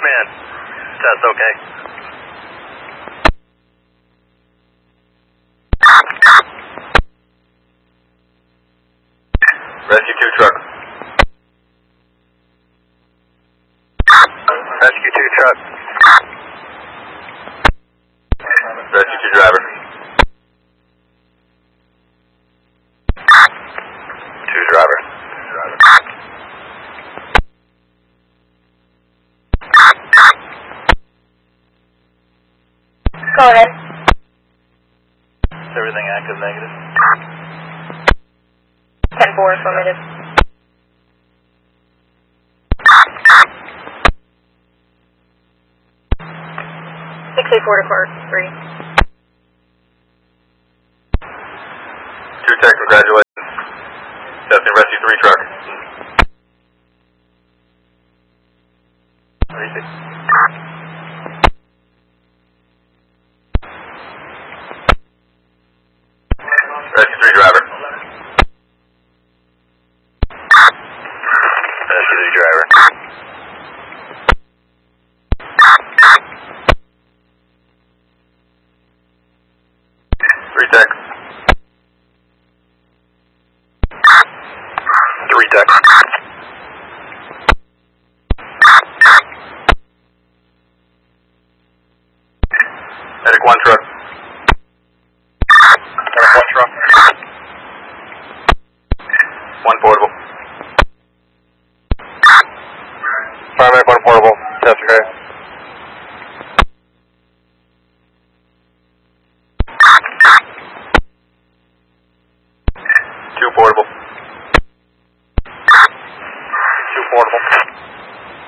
man. That's okay. Rescue 2 truck. Rescue 2 truck. Rescue 2 driver. 2 driver. Go ahead. Is everything active, negative? 10-4, affirmative. Four to car 3. 2 tech, congratulations. Testing Rescue 3 truck. Rescue 3 driver. Rescue 3 driver. 3 tech. 3 tech. Medic 1 truck. Medic 1 truck. 1 portable. Paramedic 1 portable. Test okay.